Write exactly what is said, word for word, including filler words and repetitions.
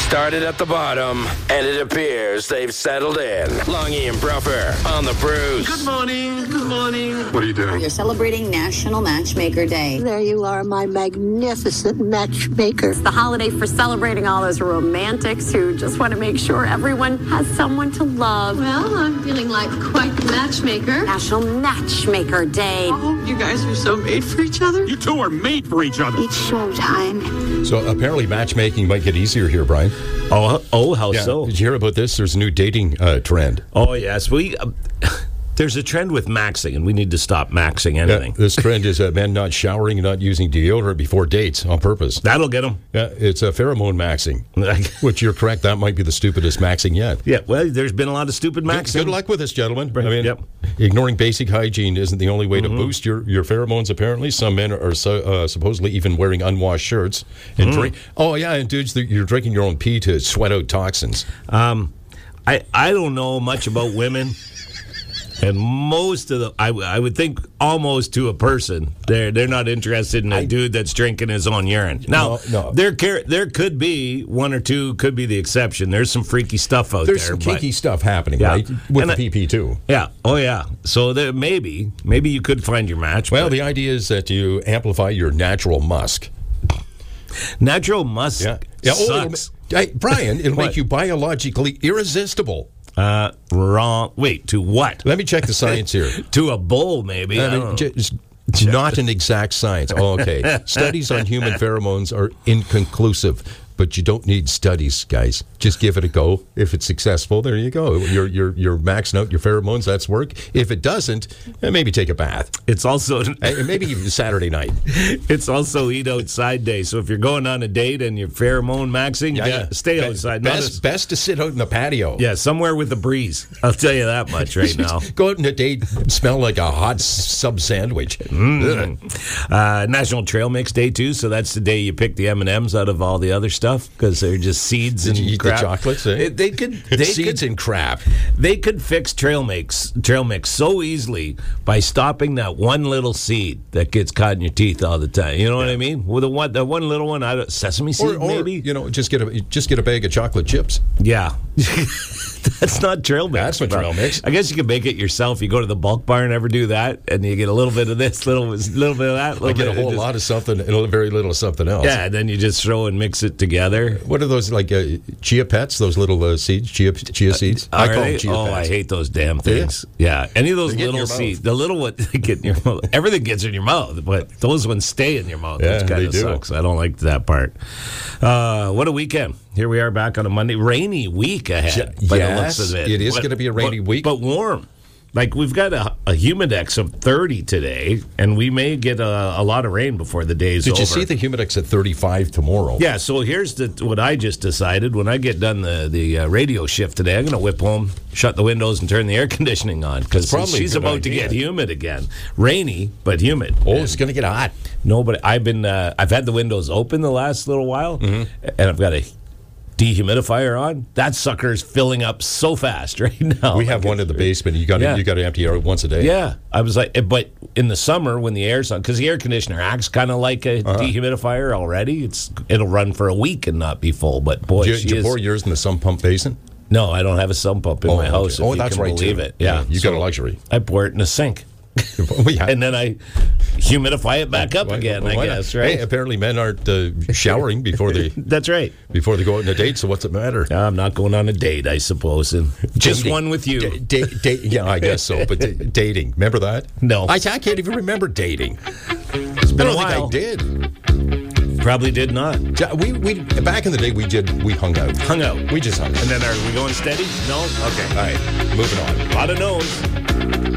started at the bottom, and it appears they've settled in. Longy and Bruffer on the Bruce. Good morning. Good morning. What are you doing? You're celebrating National Matchmaker Day. There you are, my magnificent matchmaker. It's the holiday for celebrating all those romantics who just want to make sure everyone has someone to love. Well, I'm feeling like quite the matchmaker. National Matchmaker Day. Oh, you guys are so made for each other. You two are made for each other. It's showtime. So apparently matchmaking might get easier here, Brian. Oh, oh, how Yeah. so? Did you hear about this? There's a new dating uh, trend. Oh, yes. We uh, there's a trend with maxing, and we need to stop maxing anything. Yeah, this trend is uh, men not showering and not using deodorant before dates on purpose. That'll get them. Yeah, it's a pheromone maxing, which you're correct. That might be the stupidest maxing yet. Yeah, well, there's been a lot of stupid Good, maxing. good luck with this, gentlemen. I mean, Yep. ignoring basic hygiene isn't the only way Mm-hmm. to boost your, your pheromones, apparently. Some men are so, uh, supposedly even wearing unwashed shirts. and Mm. drink. Oh, yeah, and dudes, you're drinking your own pee to sweat out toxins. Um, I I don't know much about women, and most of the I, I would think almost to a person they're they're not interested in a dude that's drinking his own urine. Now No, no. there car- there could be one or two could be the exception. There's some freaky stuff out There's there. some but- kinky stuff happening, Yeah. right? With And the I- P P, too. Yeah. Oh yeah. So there maybe maybe you could find your match. Well, but the idea is that you amplify your natural musk. natural musk Yeah. Yeah, oh, it'll sucks. ma- hey, Brian, it'll What? make you biologically irresistible. Uh, wrong. Wait, to what? Let me check the science here. To a bull, maybe. I Uh, don't know. just, it's not an exact science. Oh, okay. Studies on human pheromones are inconclusive, but you don't need studies, guys. Just give it a go. If it's successful, there you go. You're you're you're maxing out your pheromones. That's work. If it doesn't, eh, maybe take a bath. It's also Eh, maybe even Saturday night. it's also eat outside day. So if you're going on a date and you're pheromone maxing, you gotta stay Be- outside. Not Best, as- best to sit out in the patio. yeah, somewhere with a breeze. I'll tell you that much right now. Go out on a date, smell like a hot s- sub sandwich. Ugh. Uh, National Trail Mix Day too. So that's the day you pick the M and M's out of all the other stuff because they're just seeds Did and you eat the crap. chocolates, eh? It- they could. They Seeds could, and crap. They could fix trail mix trail mix so easily by stopping that one little seed that gets caught in your teeth all the time. You know what I mean? With the one, the one little one, I don't, sesame seed, Or, or maybe. you know, just get a just get a bag of chocolate chips. Yeah. That's not trail mix. That's not bro. trail mix. I guess you can make it yourself. You go to the bulk bar and ever do that, and you get a little bit of this, little little bit of that. Little I get a bit, whole and just- lot of something and a very little of something else. Yeah, and then you just throw and mix it together. What are those like uh, chia pets? Those little uh, seeds, chia chia seeds. I Are call they? them chia oh, pets. I hate those damn Do you? things. Yeah, any of those They get in little your seeds, mouth. the little one they get in your mouth. Everything gets in your mouth, but those ones stay in your mouth. Yeah, Which kind they of do. sucks. I don't like that part. Uh, what a weekend! Here we are back on a Monday, rainy week ahead. Ye- by the yes, looks of it, it is But- gonna be a rainy but- week. but warm. Like we've got a, a humidex of thirty today, and we may get a, a lot of rain before the day's Did over. you see the humidex at thirty-five tomorrow? Yeah, so here's the, what I just decided. When I get done the, the uh, radio shift today, I'm going to whip home, shut the windows, and turn the air conditioning on because probably a she's good about to idea. get humid again. Rainy, but humid. Oh, it's going to get hot. No, but I've been uh, I've had the windows open the last little while, Mm-hmm. and I've got a dehumidifier on. That sucker's filling up so fast right now. We have Like, one in the basement. You got Yeah. to you got to empty it once a day. Yeah, I was like, but in the summer when the air's on, because the air conditioner acts kind of like a Uh-huh. dehumidifier already. It's it'll run for a week and not be full. But boy, Did you, she did you is. pour yours in the sump pump basin? No, I don't have a sump pump in Oh, my okay. house. If Oh, you that's can right, Believe too. it? Yeah, you So got a luxury. I pour it in a sink, Well, yeah. and then I humidify it back up Why- again. why I not? guess, right? Hey, apparently, men aren't uh, showering before they That's right. before they go out on a date. So what's it matter? I'm not going on a date, I suppose, and just Dating. one with you. Da- da- da- yeah, I guess so. But da- dating, remember that? No. I, I can't even remember dating. It's been I a don't while. think I did. Probably did not. Ja- We we back in the day we did we hung out. Hung out. We just hung out. And then are we going steady? No? Okay. All right, moving on. A lot of no's.